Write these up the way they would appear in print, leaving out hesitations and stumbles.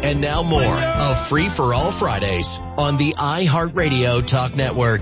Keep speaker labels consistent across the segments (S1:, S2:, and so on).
S1: And now more of Free for All Fridays on the iHeartRadio Talk Network.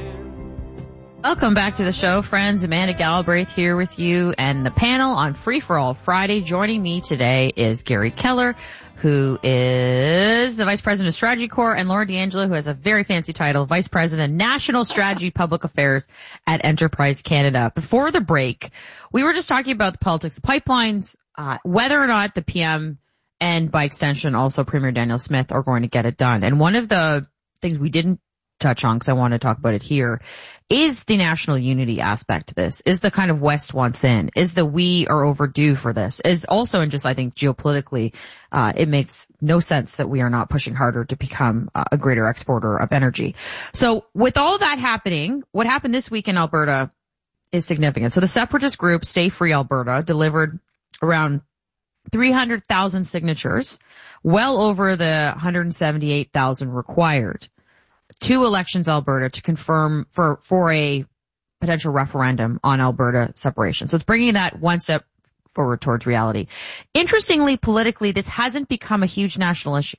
S2: Welcome back to the show, friends. Amanda Galbraith here with you and the panel on Free for All Friday. Joining me today is Gary Keller, who is the Vice President of Strategy Corps, and Laura D'Angelo, who has a very fancy title, Vice President, National Strategy Public Affairs at Enterprise Canada. Before the break, we were just talking about the politics of pipelines, whether or not the PM and by extension also Premier Danielle Smith are going to get it done. And one of the things we didn't touch on, because I want to talk about it here, is the national unity aspect to this, is the kind of West wants in, is the we are overdue for this, is also in just, I think, geopolitically, it makes no sense that we are not pushing harder to become a greater exporter of energy. So with all that happening, what happened this week in Alberta is significant. So the separatist group Stay Free Alberta delivered around 300,000 signatures, well over the 178,000 required, to Elections Alberta to confirm for a potential referendum on Alberta separation. So it's bringing that one step forward towards reality. Interestingly, politically, this hasn't become a huge national issue.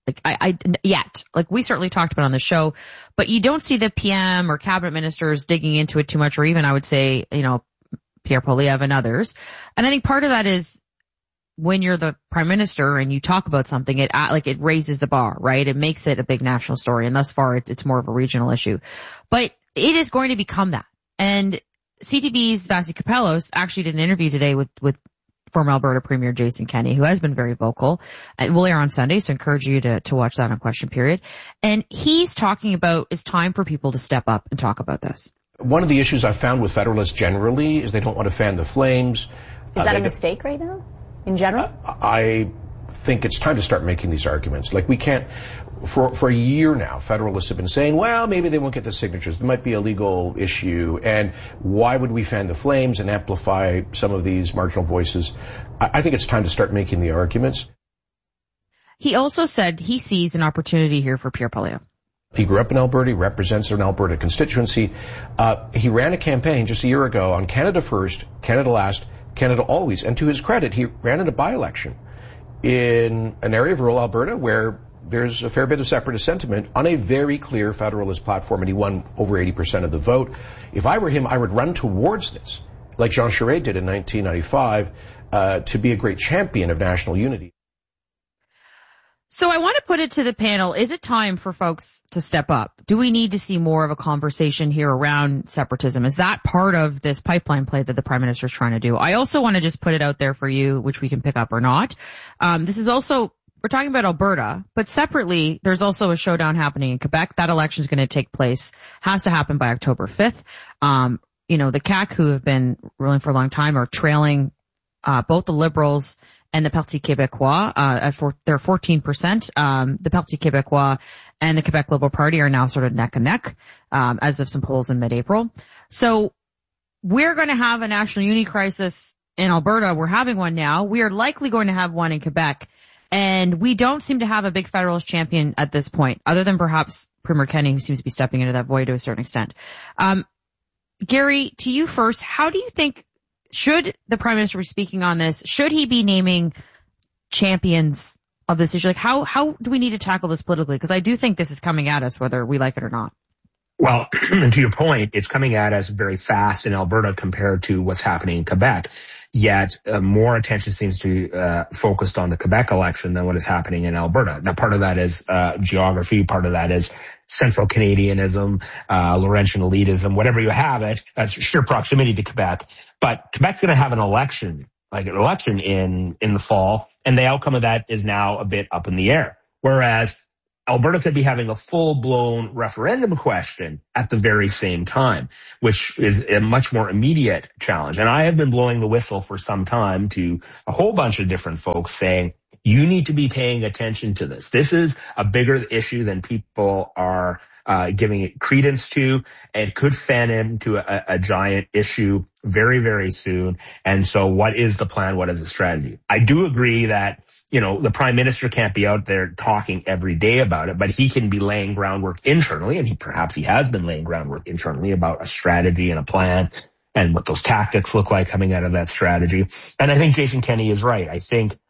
S2: Yet. We certainly talked about it on the show, but you don't see the PM or cabinet ministers digging into it too much, or even I would say, Pierre Poilievre and others. And I think part of that is when you're the prime minister and you talk about something, it raises the bar, right? It makes it a big national story. And thus far, it's more of a regional issue. But it is going to become that. And CTV's Vasi Kapelos actually did an interview today with former Alberta Premier Jason Kenney, who has been very vocal. It will air on Sunday, so I encourage you to watch that on Question Period. And he's talking about it's time for people to step up and talk about this.
S3: One of the issues I've found with Federalists generally is they don't want to fan the flames.
S4: Is that a mistake right now? In general?
S3: I think it's time to start making these arguments. We can't, for a year now, Federalists have been saying, well, maybe they won't get the signatures. There might be a legal issue. And why would we fan the flames and amplify some of these marginal voices? I think it's time to start making the arguments.
S2: He also said he sees an opportunity here for Pierre Poilievre.
S3: He grew up in Alberta. He represents an Alberta constituency. He ran a campaign just a year ago on Canada First, Canada Last, Canada Always. And to his credit, he ran in a by-election in an area of rural Alberta where there's a fair bit of separatist sentiment on a very clear Federalist platform, and he won over 80% of the vote. If I were him, I would run towards this, like Jean Charest did in 1995, to be a great champion of national unity.
S2: So I want to put it to the panel, is it time for folks to step up? Do we need to see more of a conversation here around separatism? Is that part of this pipeline play that the Prime Minister is trying to do? I also want to just put it out there for you, which we can pick up or not. This is also, we're talking about Alberta, but separately, there's also a showdown happening in Quebec. That election is going to take place, has to happen by October 5th. The CAQ, who have been ruling for a long time, are trailing both the Liberals and the Parti Québécois, they're 14%. The Parti Québécois and the Quebec Liberal Party are now sort of neck and neck, as of some polls in mid-April. So we're going to have a national unity crisis in Alberta. We're having one now. We are likely going to have one in Quebec. And we don't seem to have a big Federalist champion at this point, other than perhaps Premier Kenney, who seems to be stepping into that void to a certain extent. Gary, to you first, how do you think, should the Prime Minister be speaking on this? Should he be naming champions of this issue? How do we need to tackle this politically? Because I do think this is coming at us, whether we like it or not.
S5: Well, to your point, it's coming at us very fast in Alberta compared to what's happening in Quebec. Yet more attention seems to be focused on the Quebec election than what is happening in Alberta. Now, part of that is geography. Part of that is Central Canadianism, Laurentian elitism, whatever you have it. That's sheer proximity to Quebec. But Quebec's going to have an election in the fall, and the outcome of that is now a bit up in the air. Whereas Alberta could be having a full-blown referendum question at the very same time, which is a much more immediate challenge. And I have been blowing the whistle for some time to a whole bunch of different folks saying, you need to be paying attention to this. This is a bigger issue than people are giving it credence to. It could fan into a giant issue very, very soon. And so what is the plan? What is the strategy? I do agree that, the Prime Minister can't be out there talking every day about it, but he can be laying groundwork internally, and perhaps he has been laying groundwork internally about a strategy and a plan and what those tactics look like coming out of that strategy. And I think Jason Kenney is right. I think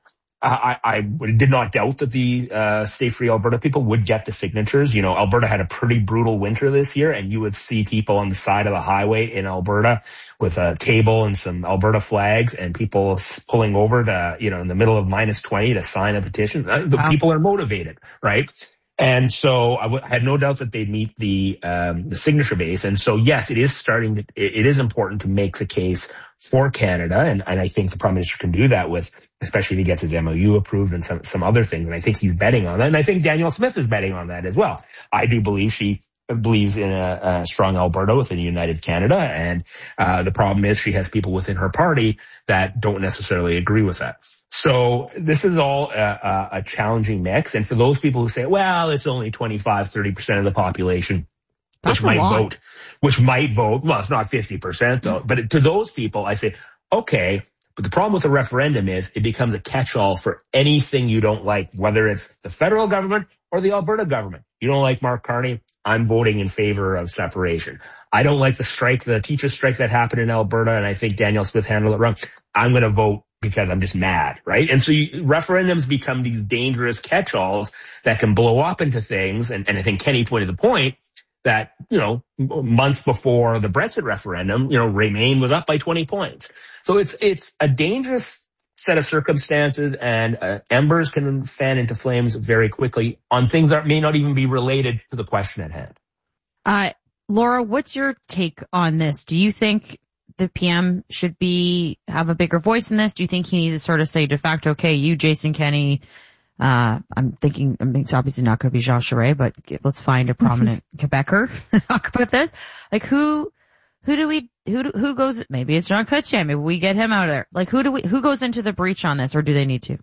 S5: I did not doubt that the Stay Free Alberta people would get the signatures. You know, Alberta had a pretty brutal winter this year, and you would see people on the side of the highway in Alberta with a table and some Alberta flags and people pulling over to, you know, in the middle of -20 to sign a petition. The people are motivated, right? And so I had no doubt that they'd meet the signature base. And so, yes, it is important to make the case for Canada. And I think the Prime Minister can do that with, especially if he gets his MOU approved and some other things. And I think he's betting on that. And I think Danielle Smith is betting on that as well. I do believe she believes in a strong Alberta within a united Canada. And the problem is she has people within her party that don't necessarily agree with that. So this is all a challenging mix. And for those people who say, well, it's only 25-30% of the population which might vote. Well, it's not 50% though. But to those people, I say, okay, but the problem with the referendum is it becomes a catch-all for anything you don't like, whether it's the federal government or the Alberta government. You don't like Mark Carney? I'm voting in favor of separation. I don't like the teacher strike that happened in Alberta, and I think Danielle Smith handled it wrong. I'm going to vote because I'm just mad, right? And so referendums become these dangerous catch-alls that can blow up into things. And I think Kenny pointed the point that, you know, months before the Brexit referendum, you know, Remain was up by 20 points. So it's a dangerous set of circumstances, and embers can fan into flames very quickly on things that may not even be related to the question at hand.
S2: Laura, what's your take on this? Do you think the PM should have a bigger voice in this? Do you think he needs to sort of say de facto, okay, you, Jason Kenney, I'm thinking, I mean, it's obviously not going to be Jean Charest, but let's find a prominent Quebecer to talk about this. Like who goes, maybe it's Jean Chrétien, maybe we get him out of there. Like who goes into the breach on this, or do they need to?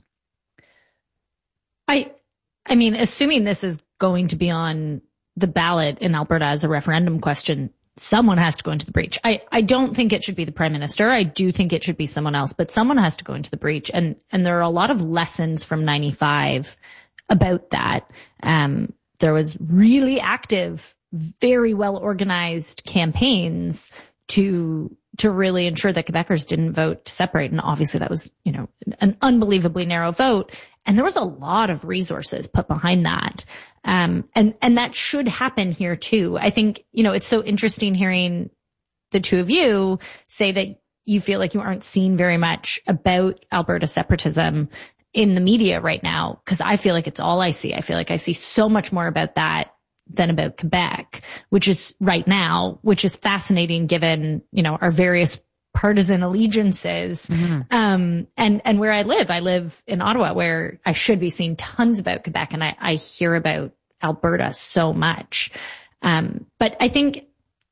S4: I mean, assuming this is going to be on the ballot in Alberta as a referendum question, someone has to go into the breach. I don't think it should be the Prime Minister. I do think it should be someone else, but someone has to go into the breach. And there are a lot of lessons from 95 about that. There was really active, very well organized campaigns to really ensure that Quebecers didn't vote to separate. And obviously that was, you know, an unbelievably narrow vote. And there was a lot of resources put behind that. And that should happen here too. I think, you know, it's so interesting hearing the two of you say that you feel like you aren't seeing very much about Alberta separatism in the media right now, because I feel like it's all I see. I feel like I see so much more about that than about Quebec, which is fascinating given, you know, our various partisan allegiances. Mm-hmm. And where I live in Ottawa, where I should be seeing tons about Quebec, and I hear about Alberta so much. But I think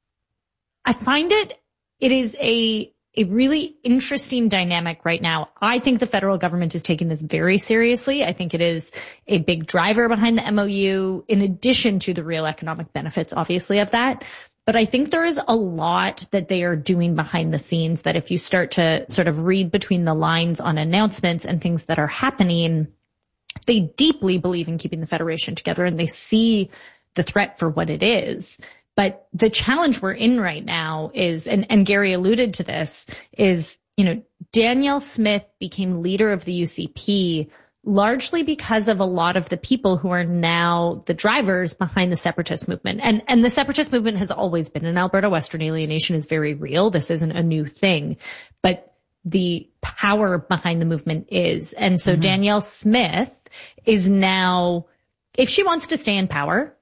S4: I find it is a really interesting dynamic right now. I think the federal government is taking this very seriously. I think it is a big driver behind the MOU, in addition to the real economic benefits, obviously, of that. But I think there is a lot that they are doing behind the scenes that if you start to sort of read between the lines on announcements and things that are happening, they deeply believe in keeping the Federation together, and they see the threat for what it is. But the challenge we're in right now is, and Gary alluded to this, is, you know, Danielle Smith became leader of the UCP largely because of a lot of the people who are now the drivers behind the separatist movement. And the separatist movement has always been in Alberta. Western alienation is very real. This isn't a new thing, but the power behind the movement is. And so mm-hmm. Danielle Smith is now, if she wants to stay in power,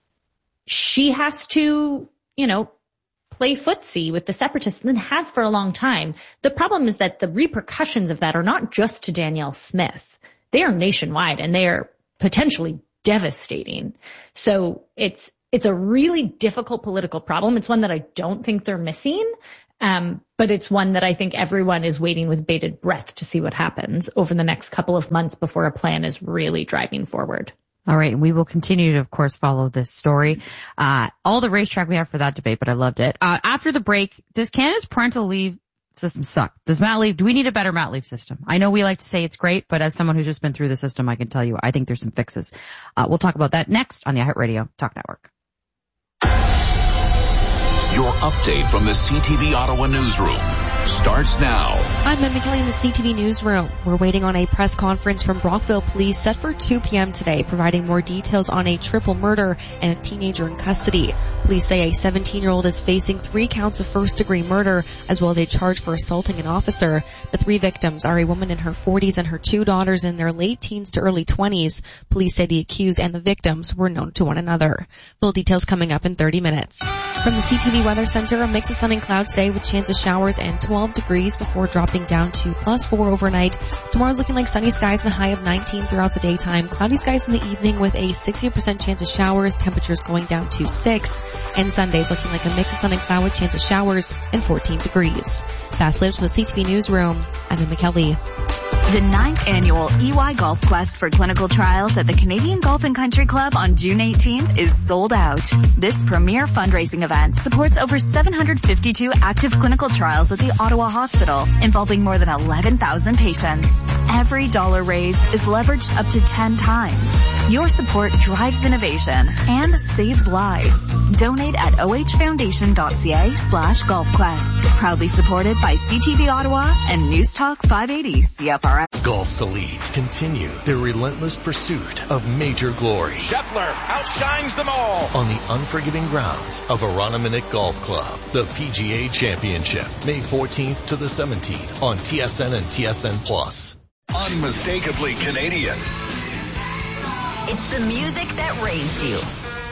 S4: she has to, you know, play footsie with the separatists, and has for a long time. The problem is that the repercussions of that are not just to Danielle Smith. They are nationwide, and they are potentially devastating. So it's a really difficult political problem. It's one that I don't think they're missing. But it's one that I think everyone is waiting with bated breath to see what happens over the next couple of months before a plan is really driving forward.
S2: All right. And we will continue to, of course, follow this story. All the racetrack we have for that debate, but I loved it. After the break, does Canada's parental leave system suck? Do we need a better mat leave system? I know we like to say it's great, but as someone who's just been through the system, I can tell you, I think there's some fixes. We'll talk about that next on the iHeartRadio Talk Network.
S6: Your update from the CTV Ottawa newsroom. starts now.
S7: I'm Emma Kelly in the CTV Newsroom. We're waiting on a press conference from Brockville Police set for 2 p.m. today, providing more details on a triple murder and a teenager in custody. Police say a 17-year-old is facing 3 counts of first-degree murder, as well as a charge for assaulting an officer. The 3 victims are a woman in her 40s and her 2 daughters in their late teens to early 20s. Police say the accused and the victims were known to one another. Full details coming up in 30 minutes. From the CTV Weather Center, a mix of sun and clouds today with chance of showers and 12 degrees before dropping down to +4 overnight. Tomorrow's looking like sunny skies and a high of 19 throughout the daytime. Cloudy skies in the evening with a 60% chance of showers, temperatures going down to 6. And Sunday's looking like a mix of sun and cloud with chance of showers and 14 degrees. Fast Lives from the CTV Newsroom. I'm Emma Kelly.
S8: The 9th annual EY Golf Quest for clinical trials at the Canadian Golf and Country Club on June 18th is sold out. This premier fundraising event supports over 752 active clinical trials at the Ottawa Hospital, involving more than 11,000 patients. Every dollar raised is leveraged up to 10 times. Your support drives innovation and saves lives. Donate at ohfoundation.ca/golfquest. Proudly supported by CTV Ottawa and News Talk 580 CFRS.
S9: Golf's Elite continue their relentless pursuit of major glory.
S10: Scheffler outshines them all
S9: on the unforgiving grounds of Aroniminick Golf Club. The PGA Championship, May 14th to the 17th on TSN and TSN Plus.
S6: Unmistakably Canadian.
S8: It's the music that raised you.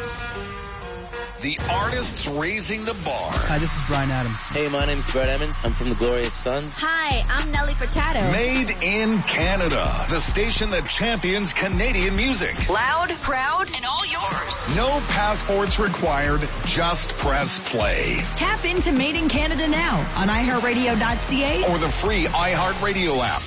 S6: The artists raising the bar.
S11: Hi, this is Bryan Adams.
S12: Hey, my name's Brett Emmons. I'm from the Glorious Sons.
S13: Hi, I'm Nelly Furtado.
S6: Made in Canada. The station that champions Canadian music.
S13: Loud, proud, and all yours.
S6: No passports required. Just press play.
S13: Tap into Made in Canada now on iHeartRadio.ca
S6: or the free iHeartRadio app.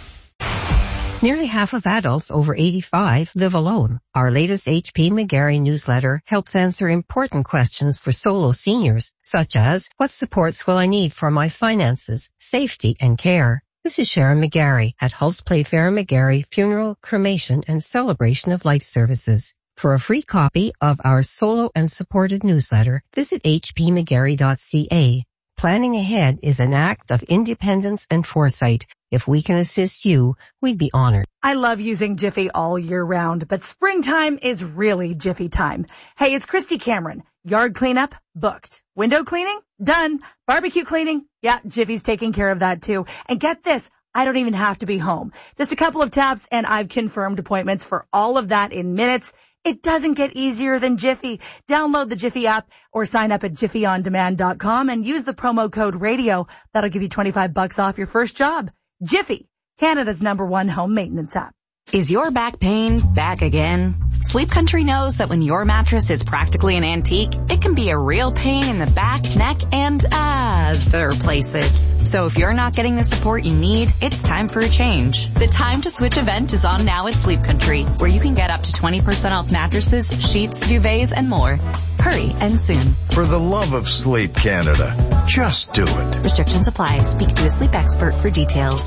S14: Nearly half of adults over 85 live alone. Our latest HP McGarry newsletter helps answer important questions for solo seniors, such as, what supports will I need for my finances, safety, and care? This is Sharon McGarry at Hulse Playfair McGarry Funeral, Cremation, and Celebration of Life Services. For a free copy of our solo and supported newsletter, visit hpmcgarry.ca. Planning ahead is an act of independence and foresight. If we can assist you, we'd be honored.
S15: I love using Jiffy all year round, but springtime is really Jiffy time. Hey, it's Christy Cameron. Yard cleanup? Booked. Window cleaning? Done. Barbecue cleaning? Yeah, Jiffy's taking care of that too. And get this, I don't even have to be home. Just a couple of taps and I've confirmed appointments for all of that in minutes. It doesn't get easier than Jiffy. Download the Jiffy app or sign up at jiffyondemand.com and use the promo code radio. That'll give you $25 off your first job. Jiffy, Canada's #1 home maintenance app.
S8: Is your back pain back again? Sleep Country knows that when your mattress is practically an antique, it can be a real pain in the back, neck, and other places. So if you're not getting the support you need, it's time for a change. The Time to Switch event is on now at Sleep Country, where you can get up to 20% off mattresses, sheets, duvets, and more. Hurry and soon.
S16: For the love of Sleep Canada, just do it.
S8: Restrictions apply. Speak to a sleep expert for details.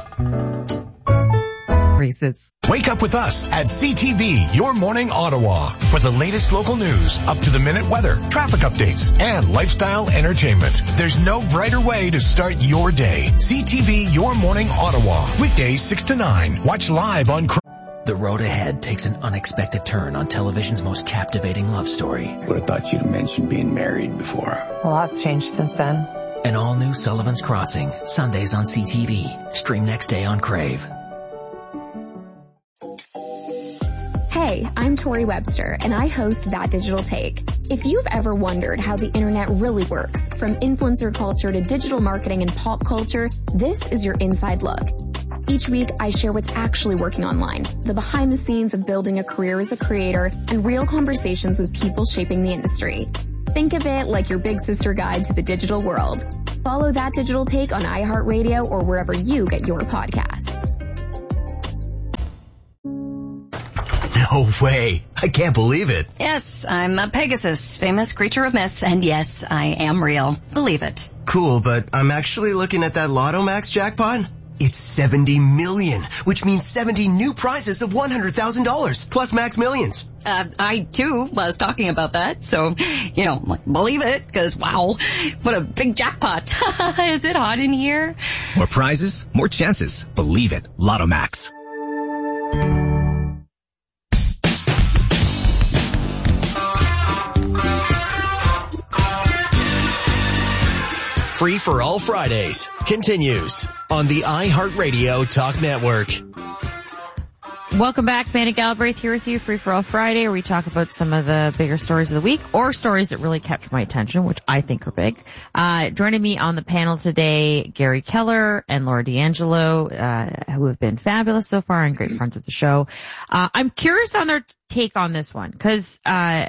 S17: Wake up with us at CTV, Your Morning Ottawa, for the latest local news, up-to-the-minute weather, traffic updates, and lifestyle entertainment. There's no brighter way to start your day. CTV, Your Morning Ottawa, weekdays 6 to 9. Watch live on...
S18: The road ahead takes an unexpected turn on television's most captivating love story.
S19: Would have thought you'd have mentioned being married before.
S20: A lot's changed since then.
S18: An all-new Sullivan's Crossing, Sundays on CTV. Stream next day on Crave.
S21: Hey, I'm Tori Webster, and I host That Digital Take. If you've ever wondered how the internet really works, from influencer culture to digital marketing and pop culture, this is your inside look. Each week, I share what's actually working online, the behind the scenes of building a career as a creator, and real conversations with people shaping the industry. Think of it like your big sister guide to the digital world. Follow That Digital Take on iHeartRadio or wherever you get your podcasts.
S22: No way. I can't believe it.
S23: Yes, I'm a Pegasus, famous creature of myth, and yes, I am real. Believe it.
S22: Cool, but I'm actually looking at that Lotto Max jackpot. It's 70 million, which means 70 new prizes of $100,000 plus Max Millions.
S23: I too was talking about that. So, believe it, because wow, what a big jackpot. Is it hot in here?
S1: More prizes, more chances. Believe it. Lotto Max.
S22: Free for All Fridays continues on the iHeartRadio Talk Network.
S2: Welcome back. Amanda Galbraith here with you, Free for All Friday, where we talk about some of the bigger stories of the week or stories that really capture my attention, which I think are big. Joining me on the panel today, Gary Keller and Laura D'Angelo, who have been fabulous so far and great friends of the show. I'm curious on their take on this one, because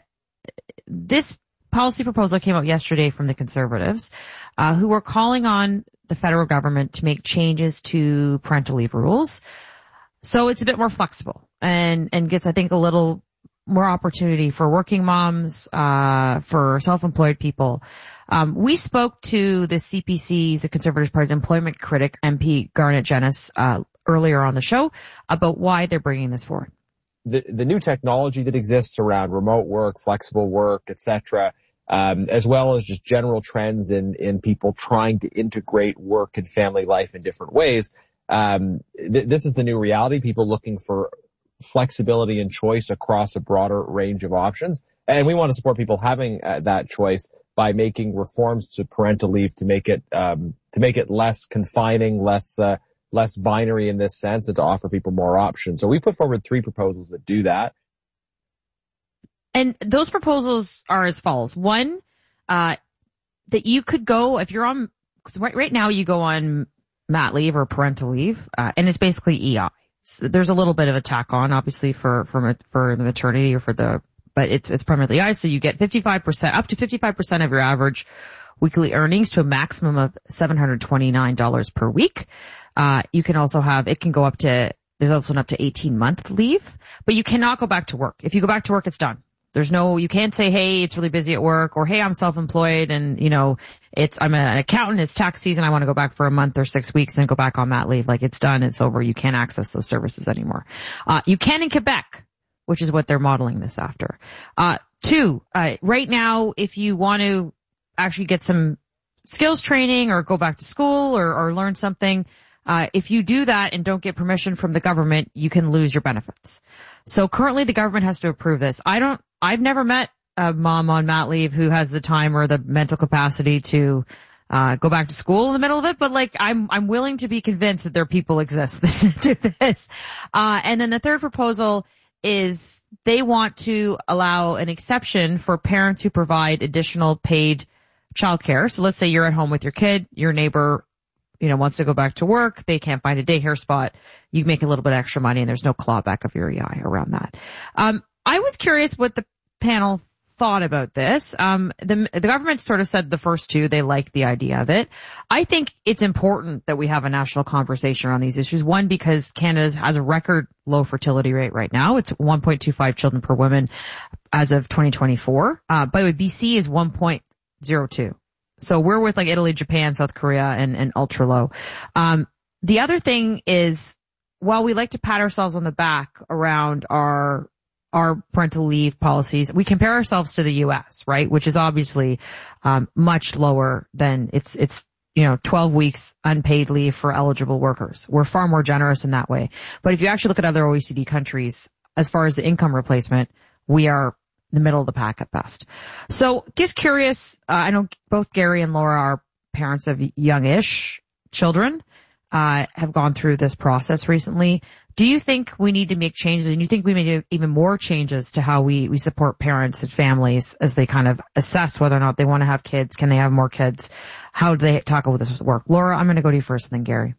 S2: this policy proposal came out yesterday from the Conservatives, who were calling on the federal government to make changes to parental leave rules. So it's a bit more flexible and gets, I think, a little more opportunity for working moms, for self-employed people. We spoke to the CPC's, the Conservative Party's employment critic, MP Garnet Jenis, earlier on the show about why they're bringing this forward.
S3: The new technology that exists around remote work, flexible work, etc., as well as just general trends in people trying to integrate work and family life in different ways. This is the new reality, people looking for flexibility and choice across a broader range of options. And we want to support people having that choice by making reforms to parental leave to make it less confining, less binary in this sense, and to offer people more options. So we put forward 3 proposals that do that.
S2: And those proposals are as follows. One, that you could go, if you're on, right now you go on mat leave or parental leave, and it's basically EI. So there's a little bit of a tack on, obviously, for the maternity or but it's primarily EI. So you get 55%, up to 55% of your average weekly earnings to a maximum of $729 per week. You can also it can go up to, there's also an up to 18-month leave, but you cannot go back to work. If you go back to work, it's done. You can't say, hey, it's really busy at work, or hey, I'm self-employed and, I'm an accountant, it's tax season, I want to go back for a month or 6 weeks and go back on mat leave. Like, it's done, it's over. You can't access those services anymore. You can in Quebec, which is what they're modeling this after. 2, right now, if you want to actually get some skills training or go back to school or learn something, if you do that and don't get permission from the government, you can lose your benefits. So currently the government has to approve this. I've never met a mom on mat leave who has the time or the mental capacity to go back to school in the middle of it, but I'm willing to be convinced that there people exist that do this. And then the third proposal is they want to allow an exception for parents who provide additional paid childcare. So let's say you're at home with your kid, your neighbor wants to go back to work, they can't find a daycare spot, you make a little bit extra money and there's no clawback of your EI around that. I was curious what the panel thought about this. The government sort of said the first 2, they like the idea of it. I think it's important that we have a national conversation around these issues. One, because Canada has a record low fertility rate right now. It's 1.25 children per woman as of 2024. By the way, BC is 1.02. So we're with like Italy, Japan, South Korea, and ultra low. The other thing is, while we like to pat ourselves on the back around our parental leave policies, we compare ourselves to the U.S., right? Which is obviously, much lower than it's 12 weeks unpaid leave for eligible workers. We're far more generous in that way. But if you actually look at other OECD countries, as far as the income replacement, we are the middle of the pack at best. So just curious, I know both Gary and Laura are parents of youngish children, have gone through this process recently. Do you think we need to make changes, and you think we may do even more changes to how we support parents and families as they kind of assess whether or not they want to have kids? Can they have more kids? How do they tackle this work? Laura, I'm going to go to you first and then Gary.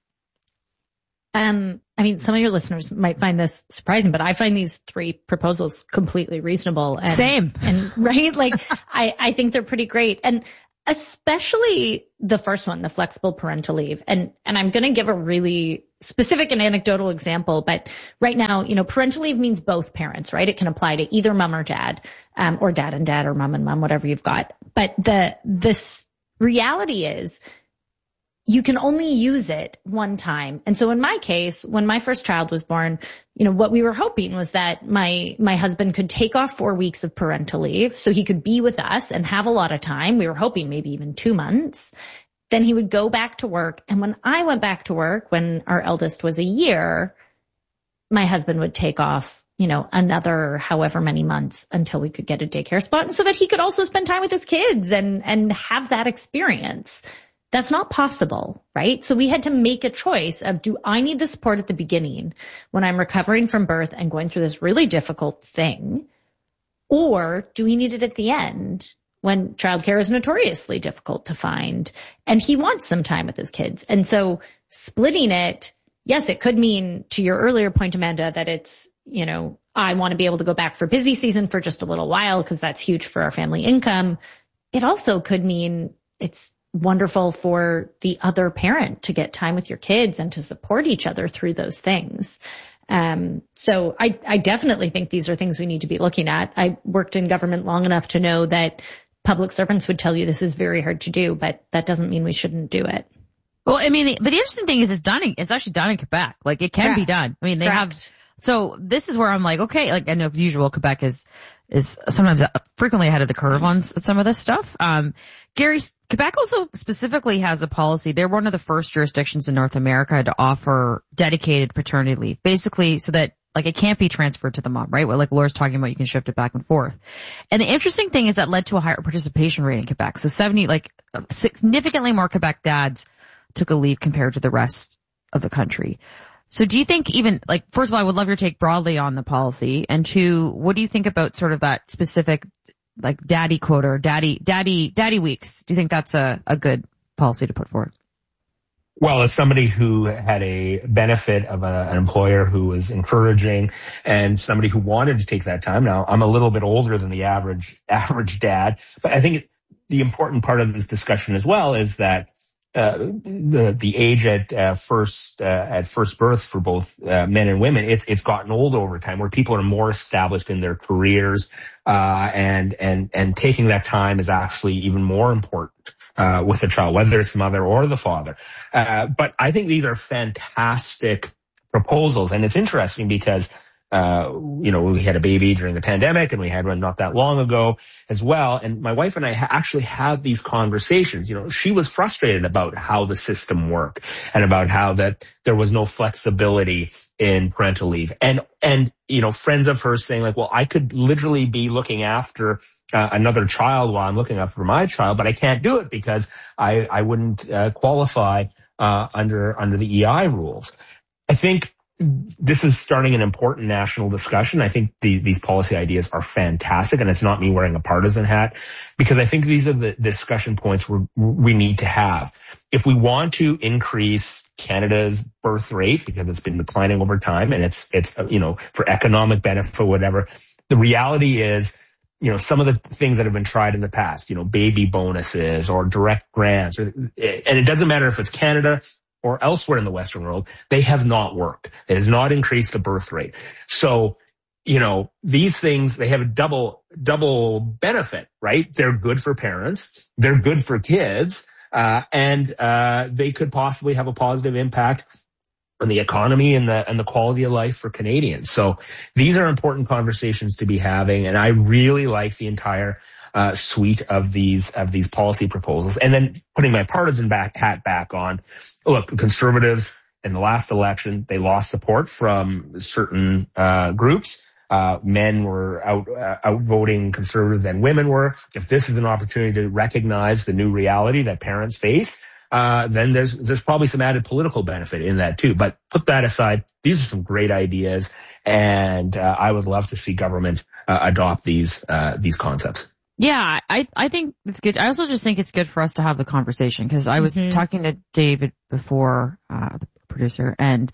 S4: Some of your listeners might find this surprising, but I find these 3 proposals completely reasonable.
S2: Same.
S4: And right? I think they're pretty great. And especially the first one, the flexible parental leave. And I'm going to give a really specific and anecdotal example, but right now, parental leave means both parents, right? It can apply to either mom or dad, or dad and dad or mom and mom, whatever you've got. But this reality is, you can only use it one time. And so in my case, when my first child was born, what we were hoping was that my husband could take off 4 weeks of parental leave so he could be with us and have a lot of time. We were hoping maybe even 2 months. Then he would go back to work. And when I went back to work, when our eldest was a year, my husband would take off, another however many months until we could get a daycare spot, and so that he could also spend time with his kids and have that experience. That's not possible, right? So we had to make a choice of, do I need the support at the beginning when I'm recovering from birth and going through this really difficult thing? Or do we need it at the end when childcare is notoriously difficult to find and he wants some time with his kids? And so splitting it, yes, it could mean, to your earlier point, Amanda, that it's, I want to be able to go back for busy season for just a little while because that's huge for our family income. It also could mean it's wonderful for the other parent to get time with your kids and to support each other through those things. So I definitely think these are things we need to be looking at. I worked in government long enough to know that public servants would tell you this is very hard to do, but that doesn't mean we shouldn't do it.
S2: Well, but the interesting thing is it's actually done in Quebec. Like, it can be done. I mean, they have, so this is where I'm like, okay, like, I know as usual, Quebec is sometimes frequently ahead of the curve on some of this stuff. Gary, Quebec also specifically has a policy. They're one of the first jurisdictions in North America to offer dedicated paternity leave, basically so that, like, it can't be transferred to the mom, right? Well, like Laura's talking about, you can shift it back and forth. And the interesting thing is that led to a higher participation rate in Quebec. So significantly more Quebec dads took a leave compared to the rest of the country. So do you think even, like, first of all, I would love your take broadly on the policy. And two, what do you think about sort of that specific, like, daddy quota or daddy weeks? Do you think that's a good policy to put forward?
S5: Well, as somebody who had a benefit of an employer who was encouraging and somebody who wanted to take that time. Now, I'm a little bit older than the average dad, but I think the important part of this discussion as well is that the age at first birth for both men and women, it's gotten old over time, where people are more established in their careers, and taking that time is actually even more important with the child, whether it's the mother or the father. But I think these are fantastic proposals, and it's interesting because we had a baby during the pandemic and we had one not that long ago as well. And my wife and I actually had these conversations. She was frustrated about how the system worked and about how that there was no flexibility in parental leave. And friends of hers saying, like, well, I could literally be looking after another child while I'm looking after my child, but I can't do it because I wouldn't qualify under the EI rules. I think this is starting an important national discussion. I think these policy ideas are fantastic, and it's not me wearing a partisan hat, because I think these are the discussion points we need to have. If we want to increase Canada's birth rate, because it's been declining over time, and it's for economic benefit or whatever, the reality is, some of the things that have been tried in the past, baby bonuses or direct grants, and it doesn't matter if it's Canada or elsewhere in the Western world, they have not worked. It has not increased the birth rate. So, these things, they have a double benefit, right? They're good for parents, they're good for kids, and they could possibly have a positive impact on the economy and the quality of life for Canadians. So these are important conversations to be having, and I really like the entire suite of these policy proposals. And then putting my partisan hat back on, look, Conservatives in the last election, they lost support from certain groups. Men were outvoting Conservative than women were. If this is an opportunity to recognize the new reality that parents face, then there's probably some added political benefit in that too. But put that aside, these are some great ideas, and I would love to see government adopt these concepts.
S2: Yeah, I think it's good. I also just think it's good for us to have the conversation, because I was talking to David before, the producer, and,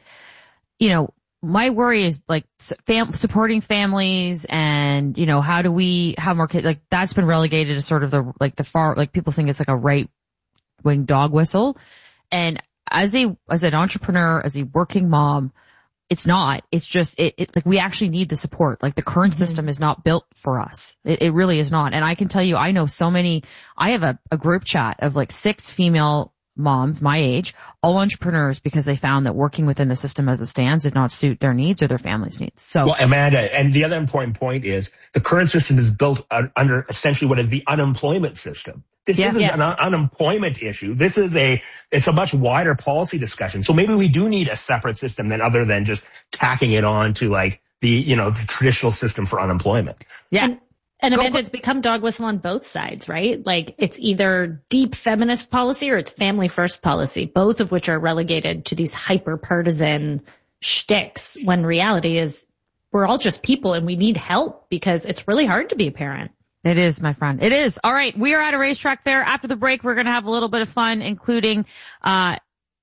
S2: my worry is, like, supporting families and, how do we have more kids? Like, that's been relegated to sort of the far, like, people think it's like a right-wing dog whistle. And as an entrepreneur, as a working mom, it's not. It's just, like, we actually need the support. Like, the current system is not built for us. It really is not. And I can tell you, I know so many, I have a group chat of like 6 female moms my age, all entrepreneurs, because they found that working within the system as it stands did not suit their needs or their family's needs. So,
S5: well, Amanda, and the other important point is the current system is built under essentially what is the unemployment system. This isn't an unemployment issue. It's a much wider policy discussion. So maybe we do need a separate system other than just tacking it on to like the traditional system for unemployment.
S2: Yeah.
S4: And Amanda, it's become dog whistle on both sides, right? Like it's either deep feminist policy or it's family first policy, both of which are relegated to these hyper partisan shticks when reality is we're all just people and we need help because it's really hard to be a parent.
S2: It is, my friend. It is. All right. We are at a racetrack there. After the break, we're going to have a little bit of fun, including, bad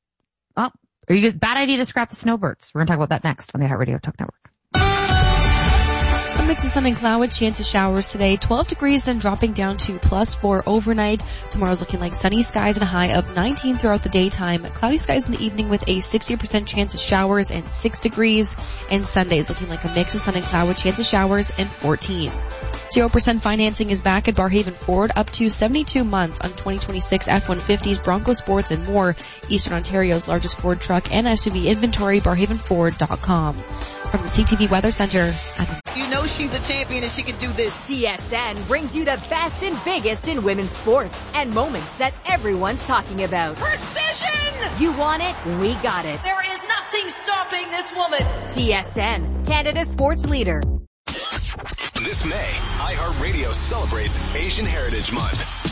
S2: idea to scrap the snowbirds. We're going to talk about that next on the iHeartRadio Talk Network.
S7: A mix of sun and cloud with chance of showers today. 12 degrees, then dropping down to +4 overnight. Tomorrow's looking like sunny skies and a high of 19 throughout the daytime. Cloudy skies in the evening with a 60% chance of showers and 6 degrees. And Sunday's looking like a mix of sun and cloud with chance of showers and 14. 0% financing is back at Barrhaven Ford, up to 72 months on 2026 F-150s, Bronco Sports, and more. Eastern Ontario's largest Ford truck and SUV inventory, barrhavenford.com. From the CTV Weather Center.
S10: You know she's a champion and she can do this. TSN brings you the best and biggest in women's sports and moments that everyone's talking about.
S11: Precision!
S10: You want it? We got it.
S11: There is nothing stopping this woman.
S10: TSN, Canada's sports leader.
S6: This May, iHeartRadio celebrates Asian Heritage Month.